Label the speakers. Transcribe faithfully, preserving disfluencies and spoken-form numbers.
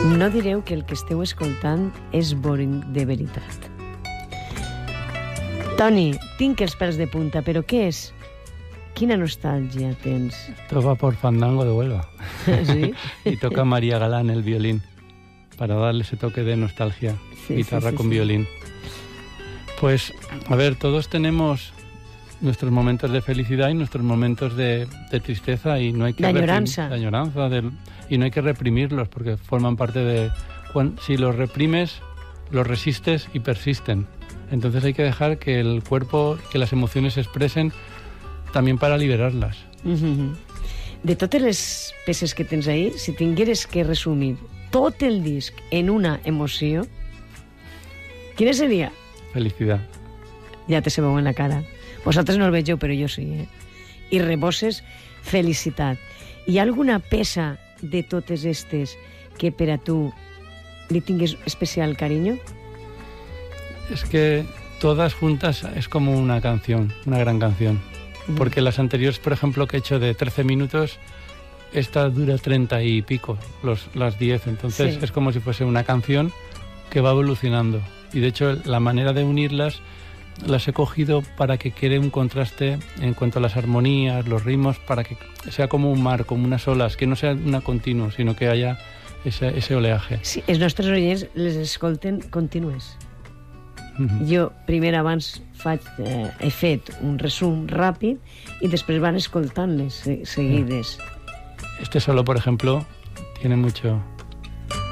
Speaker 1: No direu que el que esteu escoltant és boring de veritat. Toni, tinc els pèls de punta, però què és? Quina nostàlgia tens?
Speaker 2: Esto va por Fandango de Huelva.
Speaker 1: ¿Sí?
Speaker 2: Y toca María Galán el violín, para darle ese toque de nostalgia. Sí, guitarra sí, sí, con sí. violín. Pues, a ver, todos tenemos nuestros momentos de felicidad y nuestros momentos de, de tristeza y no hay que
Speaker 1: de añoranza,
Speaker 2: reprim- de añoranza del, y no hay que reprimirlos porque forman parte de... Cuando, si los reprimes, los resistes y persisten. Entonces hay que dejar que el cuerpo, que las emociones se expresen también para liberarlas.
Speaker 1: Uh-huh. De totes les peces que tens ahí, si tingueres que resumir tot el disc en una emoció, quina seria?
Speaker 2: Felicidad.
Speaker 1: Ja te se veu en la cara. Vosaltres no el vegeu, però jo sí, eh? I rebosses felicitat. Hi ha alguna peça de totes estes que per a tu li tingues especial carinyo?
Speaker 2: Es que todas juntas es como una canción, una gran canción. Porque las anteriores, por ejemplo, que he hecho de trece minutos, esta dura treinta y pico, los, las diez. Entonces sí. Es como si fuese una canción que va evolucionando. Y de hecho la manera de unirlas las he cogido para que quede un contraste en cuanto a las armonías, los ritmos, para que sea como un mar, como unas olas, que no sea una continua, sino que haya ese, ese oleaje.
Speaker 1: Sí, els nostres oients les escolten contínues. Uh-huh. Jo primer abans faig, eh, he fet un resum ràpid y després van escoltant-les seguides.
Speaker 2: Este solo, por ejemplo, tiene mucho,